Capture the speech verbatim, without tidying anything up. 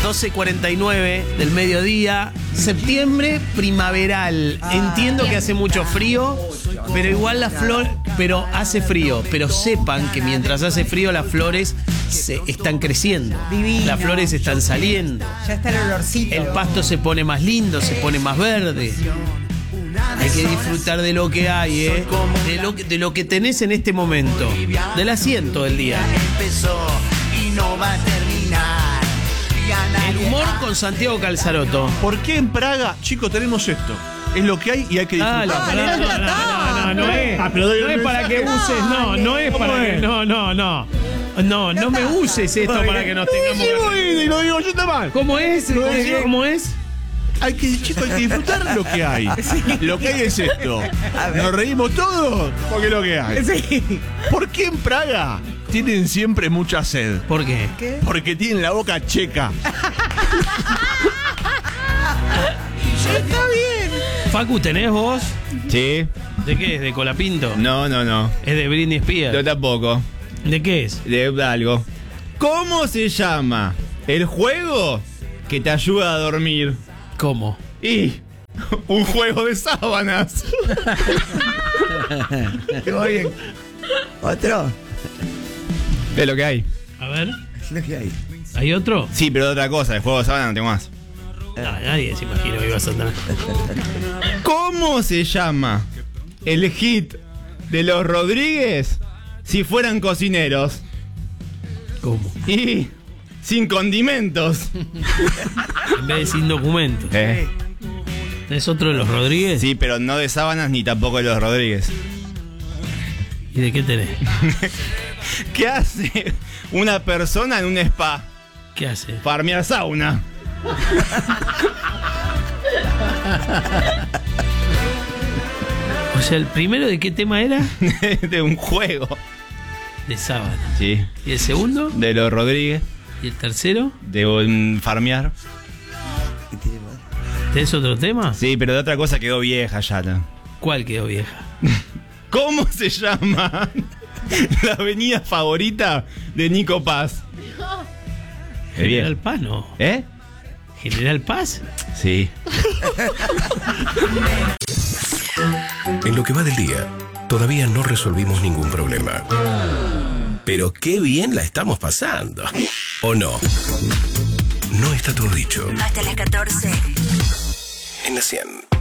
doce cuarenta y nueve del mediodía. Septiembre primaveral. Entiendo que hace mucho frío, pero igual la flor, pero hace frío. Pero sepan que mientras hace frío las flores se están creciendo. Divino. Las flores están saliendo. Ya está el olorcito. El pasto se pone más lindo, se pone más verde. Hay que disfrutar de lo que hay, ¿eh? De lo, de lo que tenés en este momento. Del asiento del día. El humor con Santiago Calzaroto. ¿Por qué en Praga, chicos, tenemos esto? Es lo que hay y hay que disfrutar. Dale, no, no, no, no, no es, Ah, pero doy no el es para que mensaje. uses, no, no es ¿Cómo para que, es? no, no, no. No, no me uses esto para que nos tengamos que... Y lo digo yo está mal. ¿Cómo es? Lo digo- ¿Cómo es? Hay que, chicos, hay que disfrutar lo que hay. Lo que hay es esto. Nos reímos todos porque es lo que hay. Sí. ¿Por qué en Praga tienen siempre mucha sed? ¿Por qué? ¿Qué? Porque tienen la boca checa. Está bien. Facu, ¿tenés vos? Sí. ¿De qué es? ¿De Colapinto? No, no, no. ¿Es de Britney Spears? Yo tampoco. ¿De qué es? De algo. ¿Cómo se llama el juego que te ayuda a dormir? ¿Cómo? Y un juego de sábanas. Muy bien. ¿Otro? Es lo que hay. A ver, Es lo que hay. ¿hay otro? Sí, pero de otra cosa. El juego de sábanas no tengo más. No, nadie se imaginó que ibas a andar. ¿Cómo se llama el hit de los Rodríguez si fueran cocineros? ¿Cómo? Y sin condimentos. En vez de sin documento. Eh. ¿Es otro de los Rodríguez? Sí, pero no de sábanas ni tampoco de los Rodríguez. ¿Y de qué tenés? ¿Qué hace una persona en un spa? ¿Qué hace? Farmear sauna. O sea, ¿el primero de qué tema era? De un juego. De sábana. Sí. ¿Y el segundo? De los Rodríguez. ¿Y el tercero? De un farmear. ¿Qué tiene más? ¿Tenés otro tema? Sí, pero de otra cosa quedó vieja ya. ¿no? ¿Cuál quedó vieja? ¿Cómo se llama la avenida favorita de Nico Paz? Qué General bien. Paz, no. ¿Eh? ¿General Paz? Sí. En lo que va del día, todavía no resolvimos ningún problema. Pero qué bien la estamos pasando. ¿O no? No está todo dicho. Hasta las catorce. En la cien.